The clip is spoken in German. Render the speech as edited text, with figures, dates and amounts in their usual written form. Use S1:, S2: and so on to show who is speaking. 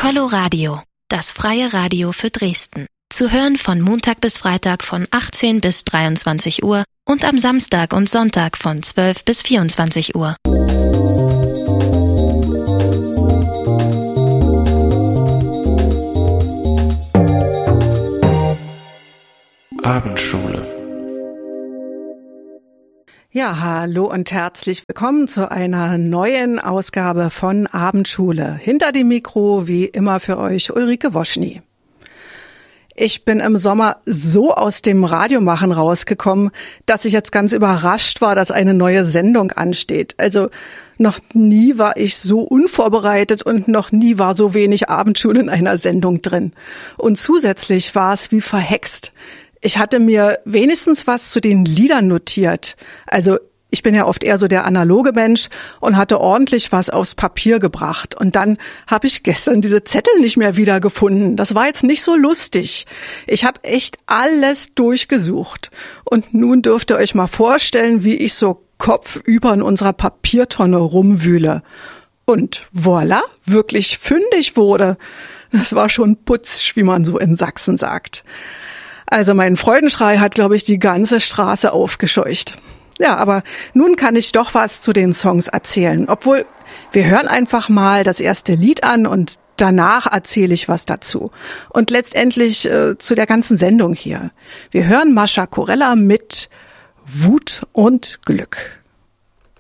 S1: Coloradio, das freie Radio für Dresden. Zu hören von Montag bis Freitag von 18 bis 23 Uhr und am Samstag und Sonntag von 12 bis 24 Uhr.
S2: Abendschule.
S3: Ja, hallo und herzlich willkommen zu einer neuen Ausgabe von Abendschule. Hinter dem Mikro, wie immer für euch, Ulrike Woschny. Ich bin im Sommer so aus dem Radiomachen rausgekommen, dass ich jetzt ganz überrascht war, dass eine neue Sendung ansteht. Also noch nie war ich so unvorbereitet und noch nie war so wenig Abendschule in einer Sendung drin. Und zusätzlich war es wie verhext. Ich hatte mir wenigstens was zu den Liedern notiert. Also ich bin ja oft eher so der analoge Mensch und hatte ordentlich was aufs Papier gebracht. Und dann habe ich gestern diese Zettel nicht mehr wiedergefunden. Das war jetzt nicht so lustig. Ich habe echt alles durchgesucht. Und nun dürft ihr euch mal vorstellen, wie ich so kopfüber in unserer Papiertonne rumwühle. Und voilà, wirklich fündig wurde. Das war schon putzsch, wie man so in Sachsen sagt. Also mein Freudenschrei hat, glaube ich, die ganze Straße aufgescheucht. Ja, aber nun kann ich doch was zu den Songs erzählen. Obwohl, wir hören einfach mal das erste Lied an und danach erzähle ich was dazu. Und letztendlich zu der ganzen Sendung hier. Wir hören Mascha Kurella mit Wut und Glück.